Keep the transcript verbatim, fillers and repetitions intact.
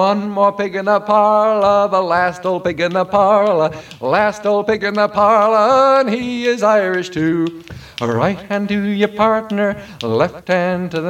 One more pig in the parlor, the last old pig in the parlor, last old pig in the parlor, and he is Irish too. Right hand to your partner, left hand to the